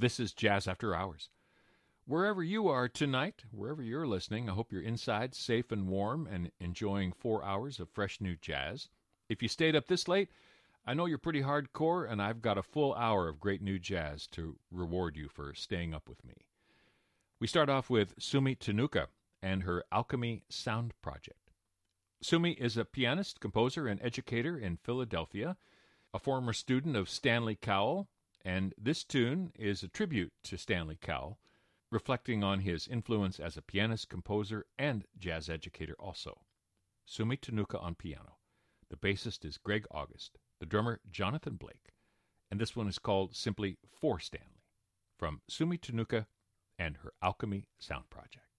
This is Jazz After Hours. Wherever you are tonight, wherever you're listening, I hope you're inside, safe and warm, and enjoying 4 hours of fresh new jazz. If you stayed up this late, I know you're pretty hardcore, and I've got a full hour of great new jazz to reward you for staying up with me. We start off with Sumi Tenuka and her Alchemy Sound Project. Sumi is a pianist, composer, and educator in Philadelphia, a former student of Stanley Cowell, and this tune is a tribute to Stanley Cowell, reflecting on his influence as a pianist, composer, and jazz educator also. Sumi Tenuka on piano. The bassist is Greg August, the drummer Jonathan Blake, and this one is called simply For Stanley, from Sumi Tenuka and her Alchemy Sound Project.